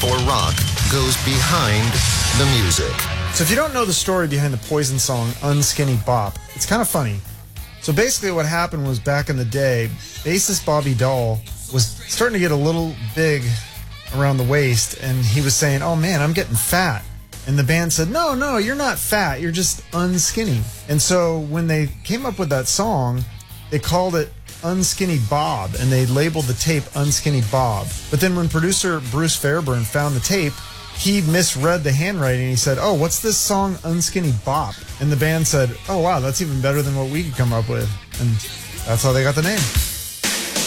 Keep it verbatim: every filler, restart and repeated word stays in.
for rock goes behind the music. So if you don't know the story behind the Poison song Unskinny Bop, it's kind of funny. So basically what happened was back in the day, bassist Bobby Dahl was starting to get a little big around the waist, and he was saying, oh man, I'm getting fat. And the band said, no, no, you're not fat, you're just unskinny. And so when they came up with that song, they called it Unskinny Bob, and they labeled the tape Unskinny Bob. But then when producer Bruce Fairburn found the tape, he misread the handwriting. He said, oh, what's this song Unskinny Bop? And the band said, oh, wow, that's even better than what we could come up with. And that's how they got the name.